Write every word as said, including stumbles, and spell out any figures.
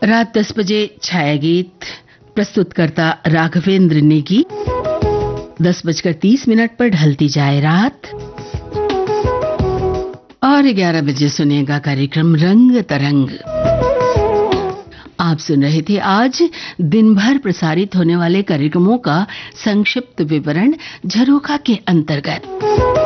रात दस बजे छाया गीत, प्रस्तुतकर्ता राघवेंद्र नेगी। दस बजकर तीस मिनट पर ढलती जाए रात और ग्यारह बजे सुनेगा कार्यक्रम रंग तरंग। आप सुन रहे थे आज दिन भर प्रसारित होने वाले कार्यक्रमों का संक्षिप्त विवरण झरोखा के अंतर्गत।